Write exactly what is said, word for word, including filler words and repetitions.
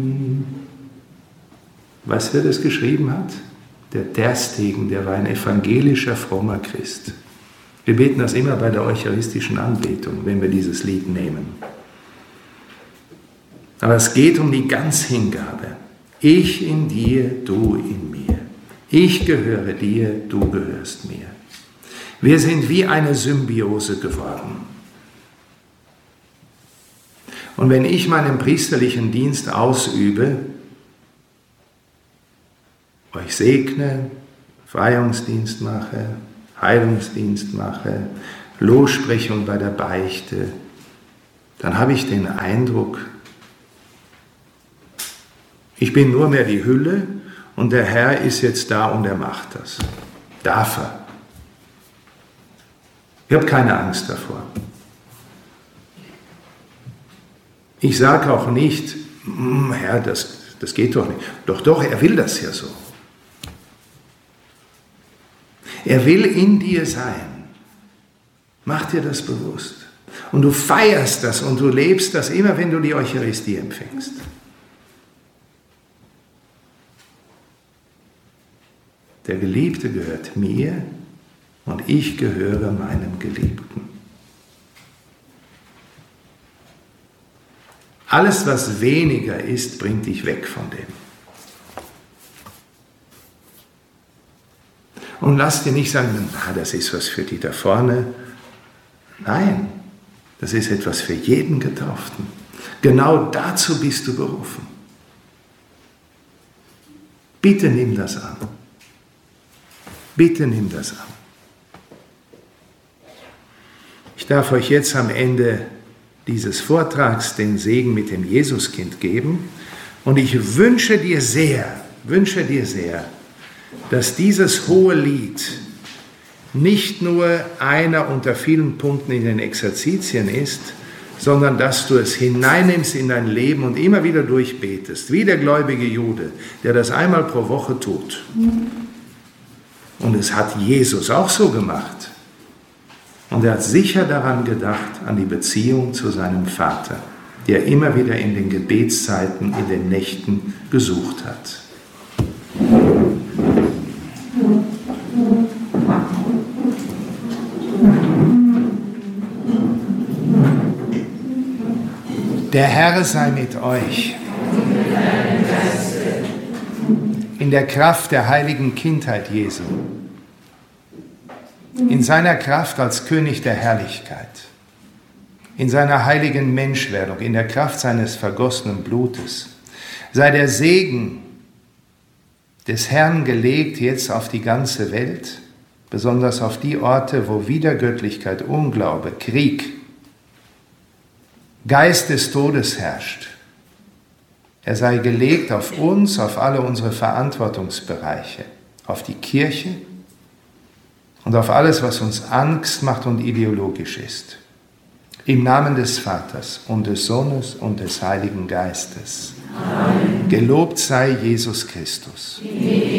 Weißt du, wer das geschrieben hat? Der Terstegen, der war ein evangelischer, frommer Christ. Wir beten das immer bei der eucharistischen Anbetung, wenn wir dieses Lied nehmen. Aber es geht um die Ganzhingabe. Ich in dir, du in mir. Ich gehöre dir, du gehörst mir. Wir sind wie eine Symbiose geworden. Und wenn ich meinen priesterlichen Dienst ausübe, euch segne, Weihungsdienst mache, Heilungsdienst mache, Lossprechung bei der Beichte, dann habe ich den Eindruck, ich bin nur mehr die Hülle und der Herr ist jetzt da und er macht das. Darf er. Ich habe keine Angst davor. Ich sage auch nicht, Herr, das, das geht doch nicht. Doch, doch, er will das ja so. Er will in dir sein. Mach dir das bewusst. Und du feierst das und du lebst das immer, wenn du die Eucharistie empfängst. Der Geliebte gehört mir und ich gehöre meinem Geliebten. Alles, was weniger ist, bringt dich weg von dem. Und lass dir nicht sagen, ah, das ist was für die da vorne. Nein, das ist etwas für jeden Getauften. Genau dazu bist du berufen. Bitte nimm das an. Bitte nimm das an. Ich darf euch jetzt am Ende dieses Vortrags den Segen mit dem Jesuskind geben und ich wünsche dir sehr, wünsche dir sehr, dass dieses hohe Lied nicht nur einer unter vielen Punkten in den Exerzitien ist, sondern dass du es hineinnimmst in dein Leben und immer wieder durchbetest, wie der gläubige Jude, der das einmal pro Woche tut. Und es hat Jesus auch so gemacht. Und er hat sicher daran gedacht, an die Beziehung zu seinem Vater, die er immer wieder in den Gebetszeiten, in den Nächten gesucht hat. Der Herr sei mit euch. In der Kraft der heiligen Kindheit Jesu. In seiner Kraft als König der Herrlichkeit. In seiner heiligen Menschwerdung, in der Kraft seines vergossenen Blutes. Sei der Segen des Herrn gelegt jetzt auf die ganze Welt, besonders auf die Orte, wo Widergöttlichkeit, Unglaube, Krieg, Geist des Todes herrscht. Er sei gelegt auf uns, auf alle unsere Verantwortungsbereiche, auf die Kirche und auf alles, was uns Angst macht und ideologisch ist. Im Namen des Vaters und des Sohnes und des Heiligen Geistes. Amen. Gelobt sei Jesus Christus. Amen.